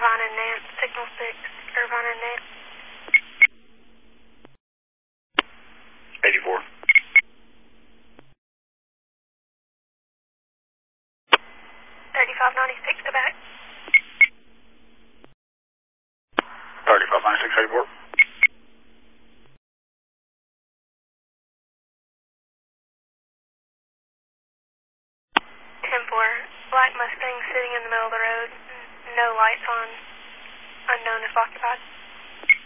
Irvine and Nance, Signal 6, Irvine and Nance. 84. 3596, go back. 3596, 84. Black Mustang sitting in the middle of the road, no lights on, unknown if occupied.